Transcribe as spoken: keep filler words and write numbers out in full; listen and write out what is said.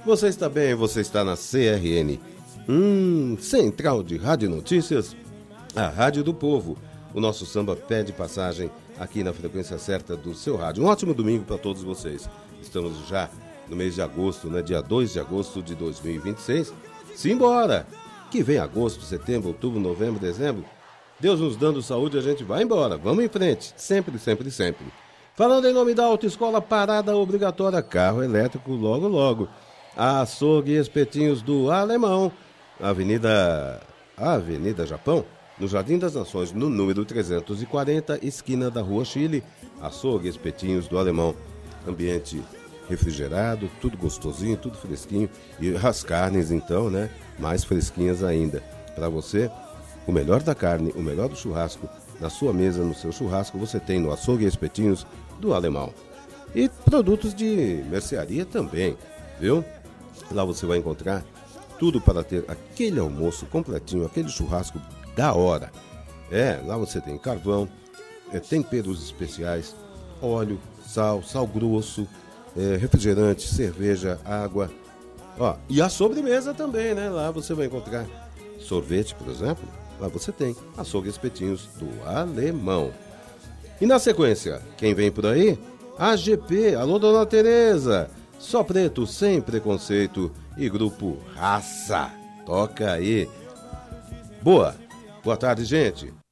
Você está bem, você está na C R N. Hum, Central de Rádio Notícias, a Rádio do Povo. O nosso samba pede passagem aqui na frequência certa do seu rádio. Um ótimo domingo para todos vocês. Estamos já no mês de agosto, né? Dia dois de agosto de dois mil e vinte e seis. Simbora! Que vem agosto, setembro, outubro, novembro, dezembro. Deus nos dando saúde, a gente vai embora. Vamos em frente. Sempre, sempre, sempre. Falando em nome da Autoescola, parada obrigatória, carro elétrico logo, logo. A Açougue e Espetinhos do Alemão, Avenida, Avenida Japão, no Jardim das Nações, no número trezentos e quarenta, esquina da Rua Chile. Açougue e Espetinhos do Alemão. Ambiente refrigerado, tudo gostosinho, tudo fresquinho. E as carnes, então, né? Mais fresquinhas ainda. Para você, o melhor da carne, o melhor do churrasco, na sua mesa, no seu churrasco, você tem no Açougue e Espetinhos do Alemão. E produtos de mercearia também, viu? Lá você vai encontrar tudo para ter aquele almoço completinho, aquele churrasco da hora. É, lá você tem carvão, é, temperos especiais, óleo, sal, sal grosso, é, refrigerante, cerveja, água. Ó, e a sobremesa também, né? Lá você vai encontrar sorvete, por exemplo. Lá você tem Açougue e Espetinhos do Alemão. E na sequência, quem vem por aí? A G P, alô Dona Tereza. Só preto, sem preconceito. E grupo Raça. Toca aí. Boa. Boa tarde, gente.